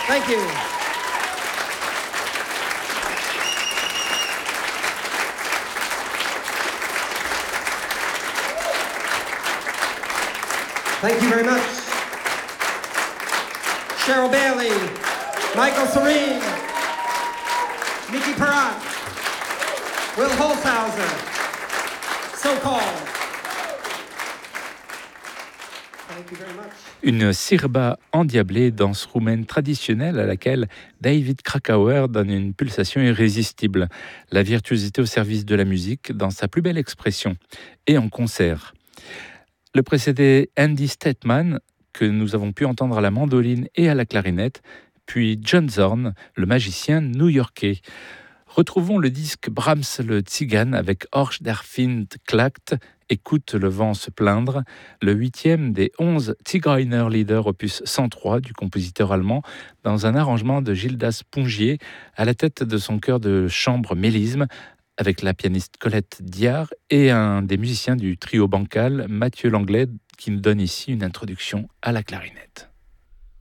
Thank you. Thank you very much. Cheryl Bailey, Michael Serene, Mickey Perrott, Will Holzhauser, So Called. Thank you very much. Une sirba endiablée, danse roumaine traditionnelle à laquelle David Krakauer donne une pulsation irrésistible. La virtuosité au service de la musique dans sa plus belle expression. Et en concert. Le précédé Andy Statman, que nous avons pu entendre à la mandoline et à la clarinette, puis John Zorn, le magicien new-yorkais. Retrouvons le disque Brahms le Tzigane avec Horch der Wind klagt, Écoute le vent se plaindre, le 8e des 11 Zigeuner Lieder opus 103 du compositeur allemand, dans un arrangement de Gildas Pongier à la tête de son chœur de chambre Mélisme, avec la pianiste Colette Diard et un des musiciens du trio bancal, Mathieu Langlais, qui nous donne ici une introduction à la clarinette.